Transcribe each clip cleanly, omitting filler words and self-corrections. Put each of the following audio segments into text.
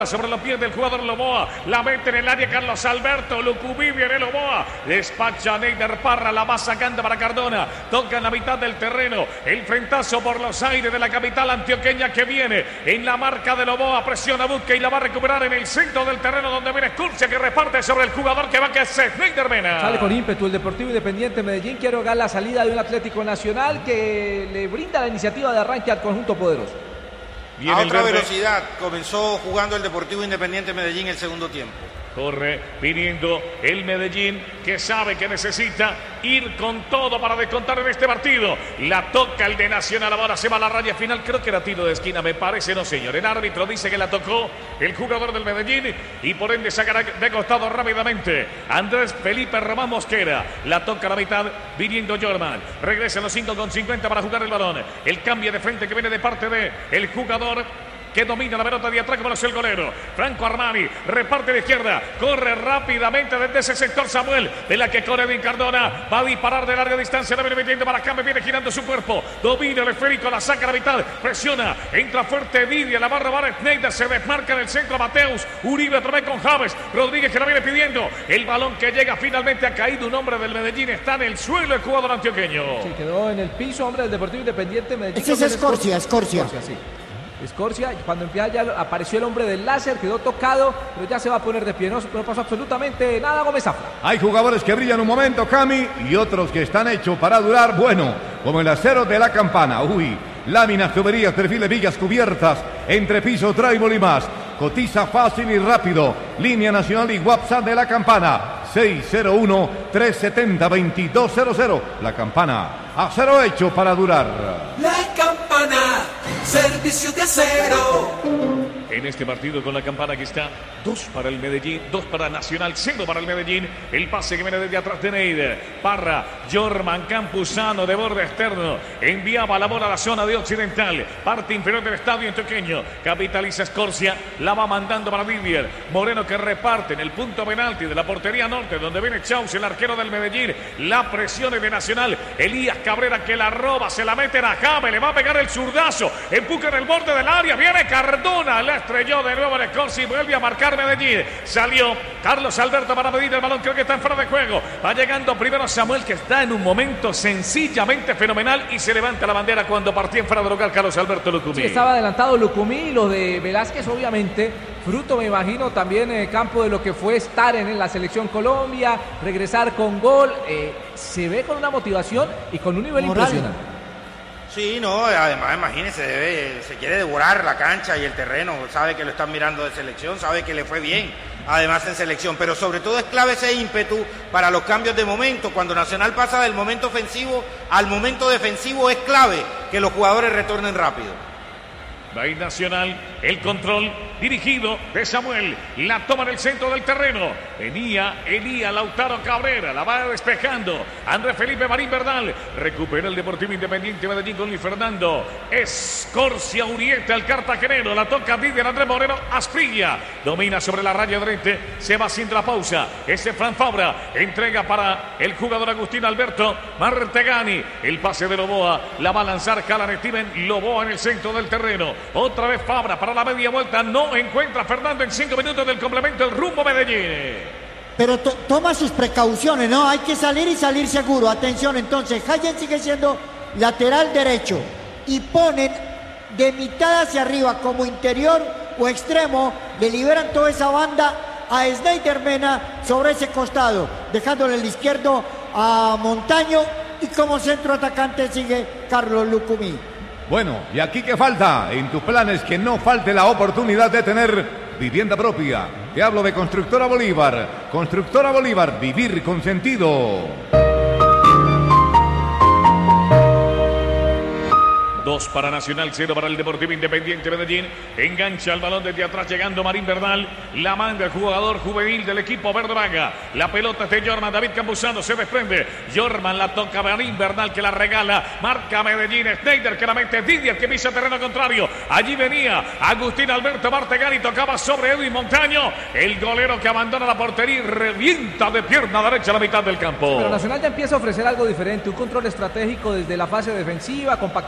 Sobre los pies del jugador Loboa, la mete en el área Carlos Alberto, Lucumí viene Loboa, despacha a Neider Parra, la va sacando para Cardona, toca en la mitad del terreno, el frentazo por los aires de la capital antioqueña que viene en la marca de Loboa, presiona, busca y la va a recuperar en el centro del terreno donde viene Escurcia que reparte sobre el jugador que va, que es Neider Mena. Sale con ímpetu el Deportivo Independiente Medellín, quiere hogar la salida de un Atlético Nacional que le brinda la iniciativa de arranque al conjunto poderoso. A otra velocidad comenzó jugando el Deportivo Independiente Medellín el segundo tiempo. Corre viniendo el Medellín que sabe que necesita ir con todo para descontar en este partido. La toca el de Nacional, ahora se va a la raya final. Creo que era tiro de esquina, me parece, no señor. El árbitro dice que la tocó el jugador del Medellín y por ende sacará de costado rápidamente Andrés Felipe Román Mosquera. La toca a la mitad viniendo Jorman. Regresa a los 5:50 para jugar el balón. El cambio de frente que viene de parte de el jugador que domina la pelota de atrás como lo es el golero. Franco Armani reparte de izquierda, corre rápidamente desde ese sector Samuel, de la que corre Edwin Cardona, va a disparar de larga distancia, la viene metiendo para acá, me viene girando su cuerpo, domina el esférico, la saca a la mitad, presiona, entra fuerte Didier, la va a robar Schneider, se desmarca en el centro Mateus, Uribe otra vez con Javes, Rodríguez que la viene pidiendo, el balón que llega finalmente ha caído, un hombre del Medellín está en el suelo, el jugador antioqueño. Sí, quedó en el piso, hombre del Deportivo Independiente Medellín. Ese es Escorcia. Sí. Escorcia, cuando empieza ya apareció el hombre del láser, quedó tocado, pero ya se va a poner de pie, no pasó absolutamente nada Gómez Zafra. Hay jugadores que brillan un momento, Cami, y otros que están hechos para durar, bueno, como el acero de la campana, láminas, tuberías, perfiles, vigas cubiertas, entrepiso, tribal y más. Cotiza fácil y rápido. Línea nacional y WhatsApp de la campana. 601-370-2200. La campana. Acero hecho para durar. La campana. Servicio de acero. En este partido con la campana que está 2 para el Medellín, 2 para Nacional, 0 para el Medellín. El pase que viene desde atrás de Neider. Parra, Jorman Campuzano de borde externo. Enviaba la bola a la zona de Occidental. Parte inferior del estadio antioqueño. Capitaliza Escorcia. La va mandando para Didier. Moreno que reparte en el punto penalti de la portería norte, donde viene Chaus, el arquero del Medellín. La presión es de Nacional. Elías Cabrera que la roba, se la meten a James. Le va a pegar el zurdazo. Empuja en el borde del área. Viene Cardona. La estrelló de nuevo el Escorcia y vuelve a marcar Medellín. Salió Carlos Alberto para pedir el balón, creo que está en fuera de juego. Va llegando primero Samuel, que está en un momento sencillamente fenomenal y se levanta la bandera cuando partía en fuera de lugar Carlos Alberto Lucumí. Sí, estaba adelantado Lucumí y los de Velázquez obviamente, fruto me imagino también en el campo de lo que fue estar en la selección Colombia, regresar con gol, se ve con una motivación y con un nivel impresionante. Sí, no, además imagínese, se quiere devorar la cancha y el terreno, sabe que lo están mirando de selección, sabe que le fue bien, además en selección, pero sobre todo es clave ese ímpetu para los cambios de momento, cuando Nacional pasa del momento ofensivo al momento defensivo es clave que los jugadores retornen rápido. Va a ir Nacional, el control dirigido de Samuel, la toma en el centro del terreno, venía Lautaro Cabrera, la va despejando, Andrés Felipe Marín Bernal, recupera el Deportivo Independiente Medellín con Luis Fernando, Escorcia Urieta, el cartagenero, la toca Didier Andrés Moreno, Asprilla, domina sobre la raya derecha, se va haciendo la pausa, ese Fran Fabra, entrega para el jugador Agustín Alberto Martegani, el pase de Loboa, la va a lanzar Callan Steven, Loboa en el centro del terreno. Otra vez Fabra para la media vuelta. No encuentra Fernando en 5 minutos del complemento el rumbo Medellín. Pero toma sus precauciones, ¿no? Hay que salir y salir seguro. Atención, entonces, Hayen sigue siendo lateral derecho. Y ponen de mitad hacia arriba como interior o extremo. Le liberan toda esa banda a Schneider Mena sobre ese costado. Dejándole el izquierdo a Montaño. Y como centro atacante sigue Carlos Lucumí. Bueno, ¿y aquí qué falta? En tus planes que no falte la oportunidad de tener vivienda propia. Te hablo de Constructora Bolívar. Constructora Bolívar, vivir con sentido. 2 para Nacional, 0 para el Deportivo Independiente Medellín. Engancha el balón desde atrás llegando Marín Bernal. La manda el jugador juvenil del equipo verde vaga. La pelota es de Jorman. David Campuzano se desprende. Jorman la toca Marín Bernal que la regala. Marca Medellín. Schneider que la mete. Didier que pisa terreno contrario. Allí venía Agustín Alberto Martegani. Tocaba sobre Edwin Montaño. El golero que abandona la portería y revienta de pierna derecha a la mitad del campo. Pero Nacional ya empieza a ofrecer algo diferente. Un control estratégico desde la fase defensiva, compactando la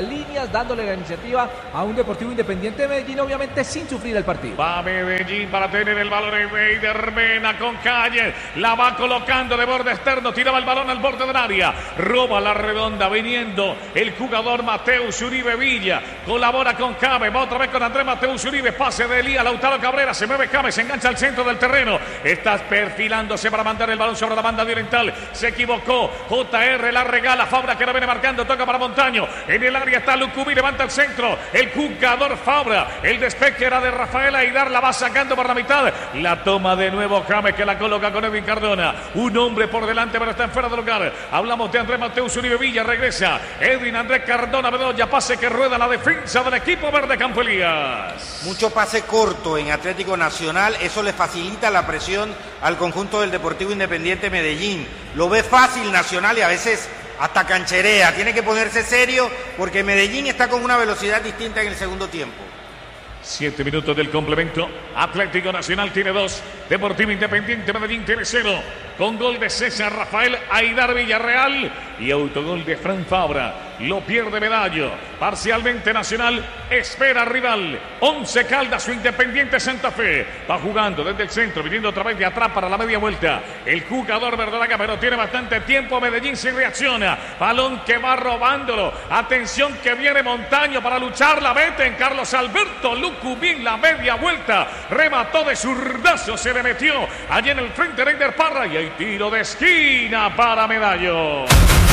líneas, dándole la iniciativa a un Deportivo Independiente de Medellín, obviamente sin sufrir el partido. Va Medellín para tener el balón en Neider Mena con Calle, la va colocando de borde externo, tiraba el balón al borde del área, roba la redonda, viniendo el jugador Mateus Uribe Villa, colabora con Cabe, va otra vez con Andrés Mateus Uribe, pase de Elías, Lautaro Cabrera, se mueve Cabe, se engancha al centro del terreno, está perfilándose para mandar el balón sobre la banda oriental, se equivocó, JR la regala, Fabra que lo viene marcando, toca para Montaño, en el área está Lucumí, levanta el centro, el jugador Fabra, el despeje era de Rafael Aidar, la va sacando por la mitad, la toma de nuevo James que la coloca con Edwin Cardona, un hombre por delante pero está en fuera de lugar, hablamos de Andrés Mateus Uribe Villa, regresa Edwin Andrés Cardona, Bedoya, pase que rueda la defensa del equipo verde Campo Elías. Mucho pase corto en Atlético Nacional, eso le facilita la presión al conjunto del Deportivo Independiente Medellín, lo ve fácil Nacional y a veces hasta cancherea, tiene que ponerse serio porque Medellín está con una velocidad distinta en el segundo tiempo. 7 minutos del complemento. Atlético Nacional tiene 2. Deportivo Independiente Medellín tiene 0. Con gol de César Rafael Aidar Villarreal y autogol de Fran Fabra. Lo pierde Medallo. Parcialmente Nacional espera rival. 11 Caldas o Independiente Santa Fe. Va jugando desde el centro, viniendo otra vez de atrás para la media vuelta. El jugador verdolaga, pero tiene bastante tiempo. Medellín sin reacciona. Balón que va robándolo. Atención que viene Montaño para luchar. La mete en Carlos Alberto Lucumí, la media vuelta. Remató de zurdazo, se le metió allí en el frente de Eider Parra y hay tiro de esquina para Medallo.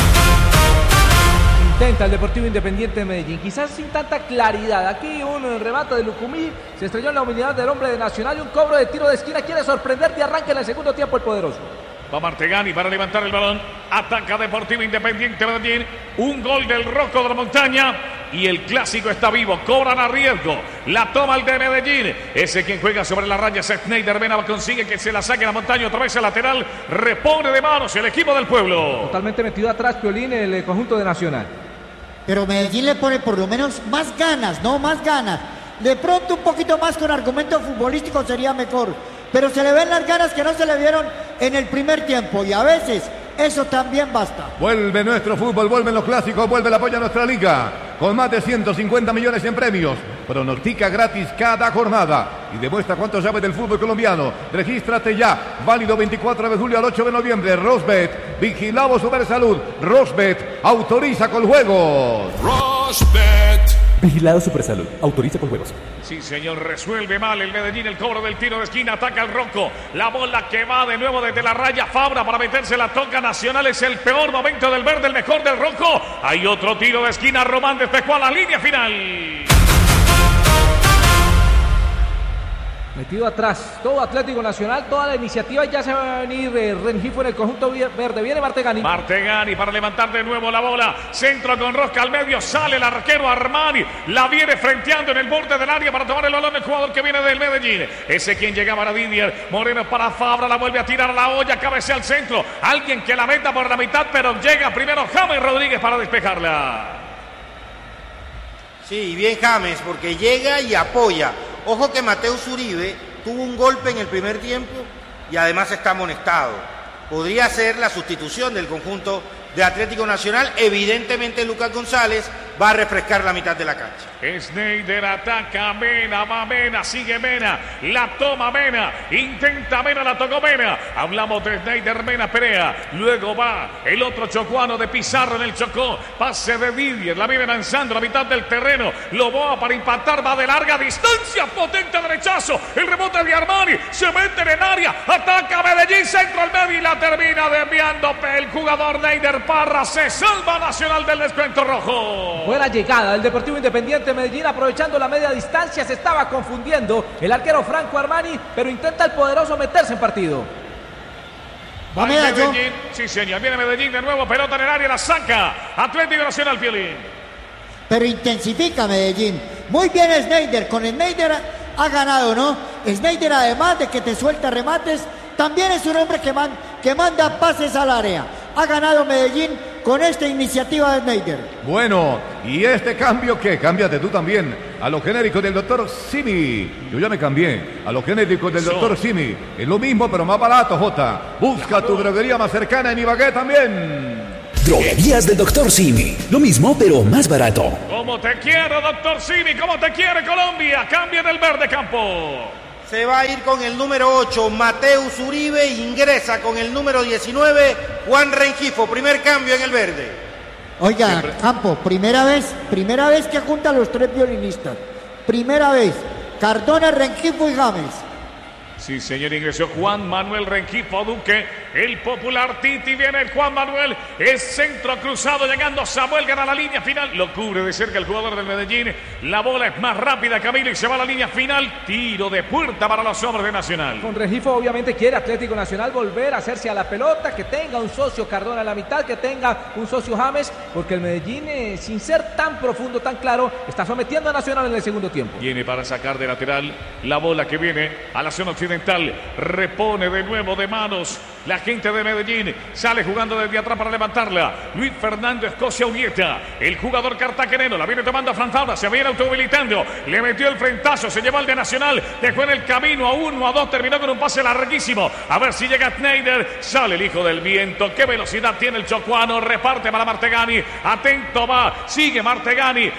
Intenta el Deportivo Independiente de Medellín, quizás sin tanta claridad. Aquí un remate de Lucumí, se estrelló en la humildad del hombre de Nacional y un cobro de tiro de esquina. Quiere sorprender de arranque en el segundo tiempo el poderoso. Va Martegani para levantar el balón. Ataca Deportivo Independiente Medellín. Un gol del Rocco de la Montaña. Y el clásico está vivo. Cobran a riesgo. La toma el de Medellín. Ese quien juega sobre la raya es Neider Mena. Consigue que se la saque a la Montaña. Otra vez el lateral. Repone de manos el equipo del pueblo. Totalmente metido atrás Piolín en el conjunto de Nacional. Pero Medellín le pone por lo menos más ganas, ¿no? Más ganas. De pronto un poquito más con argumento futbolístico sería mejor. Pero se le ven las ganas que no se le vieron en el primer tiempo. Y a veces eso también basta. Vuelve nuestro fútbol, vuelven los clásicos, vuelve el apoyo a nuestra liga. Con más de 150 millones en premios. Pronostica gratis cada jornada. Y demuestra cuánto sabe del fútbol colombiano. Regístrate ya. Válido 24 de julio al 8 de noviembre. Rosbet. Vigilamos Supersalud. Rosbet. Autoriza con juegos. Rosbet. Vigilado Supersalud. Autoriza con juegos. Sí, señor. Resuelve mal el Medellín. El cobro del tiro de esquina. Ataca al Rocco. La bola que va de nuevo desde la raya. Fabra para meterse. La toca Nacional. Es el peor momento del verde. El mejor del Rocco. Hay otro tiro de esquina. Román despejó a la línea final. Metido atrás, todo Atlético Nacional, toda la iniciativa, ya se va a venir Rengifo en el conjunto verde. Viene Martegani. Martegani para levantar de nuevo la bola. Centro con rosca al medio, sale el arquero Armani. La viene frenteando en el borde del área para tomar el balón el jugador que viene del Medellín. Ese quien llegaba a Didier. Moreno para Fabra, la vuelve a tirar a la olla, cabecea al centro. Alguien que la meta por la mitad, pero llega primero James Rodríguez para despejarla. Sí, bien James, porque llega y apoya. Ojo que Mateus Uribe tuvo un golpe en el primer tiempo y además está amonestado. Podría ser la sustitución del conjunto de Atlético Nacional. Evidentemente Lucas González va a refrescar la mitad de la cancha. Sneijder ataca, Mena, va Mena, sigue Mena, la toma Mena, intenta Mena, la tocó Mena. Hablamos de Sneijder, Mena, Perea, luego va el otro chocuano de Pizarro en el Chocó, pase de Didier, la viene lanzando a la mitad del terreno, Loboa para impactar, va de larga distancia, potente derechazo, el rebote de Armani, se mete en área, ataca Medellín, centro al medio y la termina desviando el jugador Eider Parra, se salva Nacional del descuento rojo. Buena llegada del Deportivo Independiente Medellín, aprovechando la media distancia, se estaba confundiendo el arquero Franco Armani, pero intenta el poderoso meterse en partido. Va Medellín. Sí, señor, viene Medellín de nuevo, pelota en el área, la saca Atlético Nacional, Piolín. Pero intensifica Medellín. Muy bien Sneijder, con Sneijder ha ganado, ¿no? Sneijder, además de que te suelta remates, también es un hombre que manda pases al área. Ha ganado Medellín con esta iniciativa de Sneijder. Bueno, ¿y este cambio qué? Cámbiate tú también a lo genérico del doctor Simi. Yo ya me cambié a lo genérico del doctor Simi. Es lo mismo, pero más barato, Jota. Busca tu droguería más cercana en Ibagué también. Droguerías del Dr. Simi. Lo mismo, pero más barato. Como te quiero, Dr. Simi, como te quiere Colombia. Cambia del verde campo. Se va a ir con el número 8, Mateus Uribe, ingresa con el número 19, Juan Rengifo, primer cambio en el verde. Oiga, Siempre. Campo, primera vez que junta a los tres violinistas. Primera vez, Cardona, Rengifo y James. Sí, señor, ingresó Juan Manuel Rengifo Duque, el popular Titi, viene el Juan Manuel, es centro cruzado, llegando Samuel, gana la línea final, lo cubre de cerca el jugador del Medellín, la bola es más rápida, Camilo, y se va a la línea final, tiro de puerta para los hombres de Nacional. Con Rengifo obviamente quiere Atlético Nacional volver a hacerse a la pelota, que tenga un socio Cardona en la mitad, que tenga un socio James, porque el Medellín, sin ser tan profundo, tan claro, está sometiendo a Nacional en el segundo tiempo. Viene para sacar de lateral la bola que viene a la zona occidental, repone de nuevo de manos la gente de Medellín, sale jugando desde atrás para levantarla, Luis Fernando Escocia Urieta, el jugador cartagenero, la viene tomando a Franfalda, se viene automovilizando, le metió el frentazo, se llevó al de Nacional, dejó en el camino a 1, a 2, terminó con un pase larguísimo, a ver si llega Schneider, sale el hijo del viento, qué velocidad tiene el chocuano, reparte para Martegani, atento va, sigue Martegani,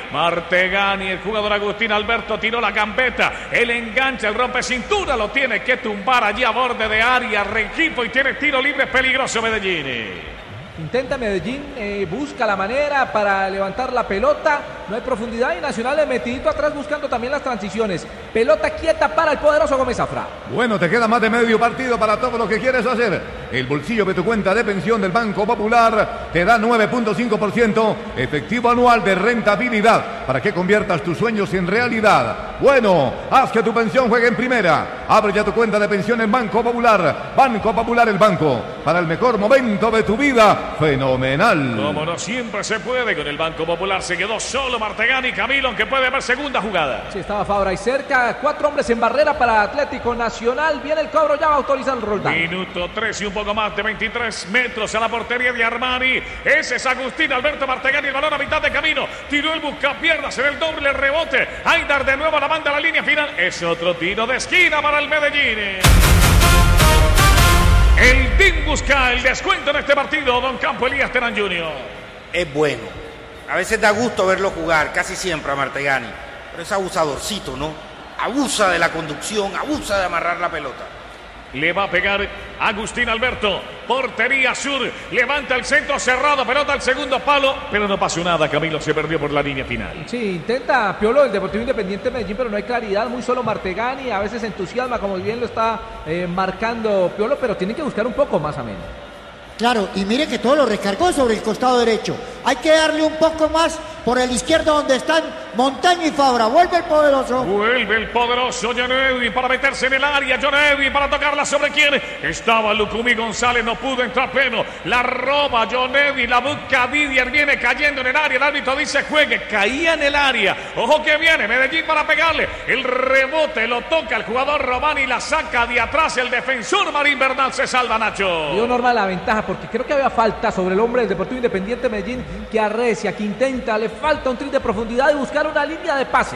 el jugador Agustín Alberto tiró la gambeta, el enganche, el rompe cintura, lo tiene que tumbar allí a borde de área, Rengifo, y tiene tiro libre peligroso Medellín. Intenta Medellín, busca la manera para levantar la pelota, no hay profundidad y Nacional metidito atrás buscando también las transiciones. Pelota quieta para el poderoso Gómez Zafra. Bueno, te queda más de medio partido para todo lo que quieres hacer. El bolsillo de tu cuenta de pensión del Banco Popular te da 9.5% efectivo anual de rentabilidad para que conviertas tus sueños en realidad. Bueno, haz que tu pensión juegue en primera. Abre ya tu cuenta de pensión en Banco Popular. Banco Popular, el banco para el mejor momento de tu vida. Fenomenal. Como no siempre se puede, con el Banco Popular se quedó solo Martegani, Camilo, aunque puede haber segunda jugada. Sí, estaba Fabra ahí cerca, 4 hombres en barrera para Atlético Nacional, viene el cobro, ya va a autorizar el Roldán. Minuto 3 y un poco más de 23 metros a la portería de Armani. Ese es Agustín Alberto Martegani, el balón a mitad de camino, tiró el buscapiernas en el doble rebote. Aidar de nuevo la banda a la línea final, es otro tiro de esquina para el Medellín. El team busca el descuento en este partido, don Campo Elías Terán Jr. Es bueno. A veces da gusto verlo jugar, casi siempre a Martegani. Pero es abusadorcito, ¿no? Abusa de la conducción, abusa de amarrar la pelota. Le va a pegar Agustín Alberto, portería sur, levanta el centro cerrado, pelota al segundo palo, pero no pasó nada, Camilo, se perdió por la línea final. Sí, intenta Piolo, el Deportivo Independiente de Medellín, pero no hay claridad, muy solo Martegani, a veces entusiasma, como bien lo está marcando Piolo, pero tiene que buscar un poco más ameno. Claro, y mire que todo lo recargó sobre el costado derecho. Hay que darle un poco más por el izquierdo donde están Montaño y Fabra. Vuelve el poderoso. Vuelve el poderoso John Edwin para meterse en el área. John Edwin para tocarla sobre quién. Estaba Lucumí González, no pudo entrar pleno. La roba John Edwin, la busca Didier, viene cayendo en el área. El árbitro dice juegue, caía en el área. Ojo que viene Medellín para pegarle. El rebote lo toca el jugador Román y la saca de atrás el defensor Marín Bernal. Se salva Nacho. Dio Norma la ventaja porque creo que había falta sobre el hombre del Deportivo Independiente de Medellín, que arrecia, que intenta, le falta un tris de profundidad y buscar una línea de pase.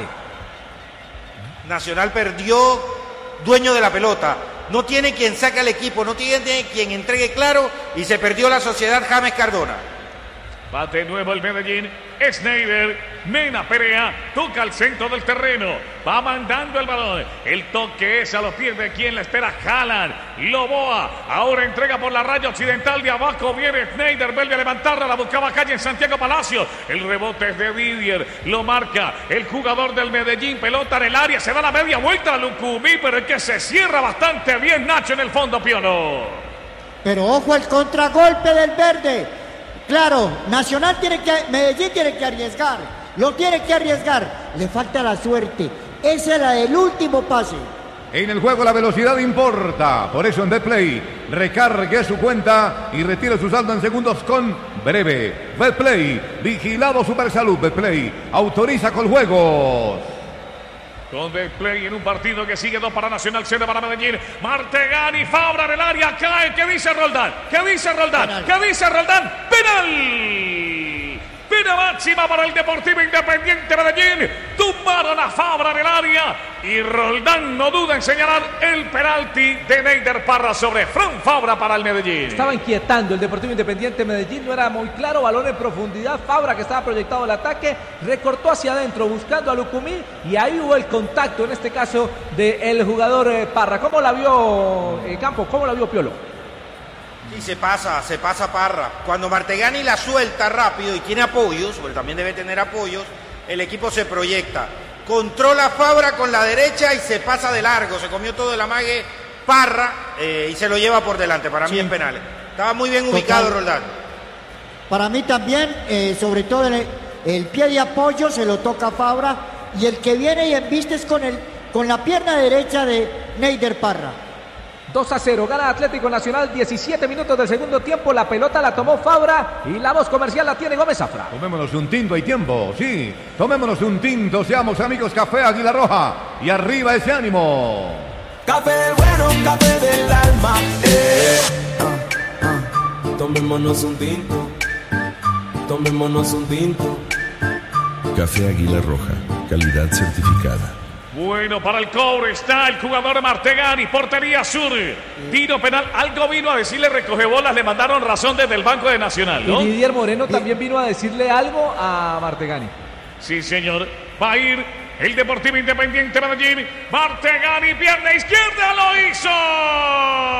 Nacional perdió dueño de la pelota. No tiene quien saque al equipo, no tiene quien entregue claro y se perdió la sociedad James Cardona. Va de nuevo el Medellín. Schneider, Mena Perea, toca al centro del terreno. Va mandando el balón. El toque es a los pies de quien la espera. Haaland, Loboa. Ahora entrega por la raya occidental de abajo. Viene Schneider, vuelve a levantarla. La buscaba calle en Santiago Palacio. El rebote es de Didier. Lo marca el jugador del Medellín. Pelota en el área. Se da la media vuelta a Lucumí, pero es que se cierra bastante bien Nacho en el fondo, Piono. Pero ojo el contragolpe del verde. Claro, Medellín tiene que arriesgar, lo tiene que arriesgar, le falta la suerte, esa es la del último pase. En el juego la velocidad importa, por eso en Betplay recargue su cuenta y retire su saldo en segundos con Breve. Betplay, vigilado Supersalud. Betplay, autoriza con juegos. Con Betplay en un partido que sigue 2 para Nacional, 0 para Medellín. Martegani, Fabra en el área, cae. ¿Qué dice Roldán? ¿Qué dice Roldán? Penal. ¿Qué dice Roldán? ¡Penal! Pena máxima para el Deportivo Independiente Medellín. Tumbaron a Fabra en el área y Roldán no duda en señalar el penalti de Neider Parra sobre Fran Fabra para el Medellín. Estaba inquietando el Deportivo Independiente Medellín, no era muy claro, balón en profundidad, Fabra que estaba proyectado el ataque, recortó hacia adentro buscando a Lucumí y ahí hubo el contacto, en este caso, del jugador Parra. ¿Cómo la vio Campo? ¿Cómo la vio Piolo? Sí, se pasa Parra. Cuando Martegani la suelta rápido y tiene apoyos, porque también debe tener apoyos, el equipo se proyecta. Controla Fabra con la derecha y se pasa de largo. Se comió todo el amague Parra y se lo lleva por delante. Para mí en penales. Estaba muy bien ubicado Roldán. Para mí también, sobre todo el pie de apoyo se lo toca a Fabra y el que viene y embiste es con la pierna derecha de Neider Parra. 2-0, gana Atlético Nacional, 17 minutos del segundo tiempo, la pelota la tomó Fabra y la voz comercial la tiene Gómez Zafra. Tomémonos un tinto, hay tiempo, sí, tomémonos un tinto, seamos amigos, Café Águila Roja, y arriba ese ánimo. Café bueno, café del alma, tomémonos un tinto, tomémonos un tinto. Café Águila Roja, calidad certificada. Bueno, para el cobre está el jugador Martegani, portería sur. Tiro penal, algo vino a decirle, recoge bolas, le mandaron razón desde el Banco de Nacional, ¿no? Y Didier Moreno también vino a decirle algo a Martegani. Sí, señor. Va a ir el Deportivo Independiente Medellín. Martegani, pierna izquierda, lo hizo.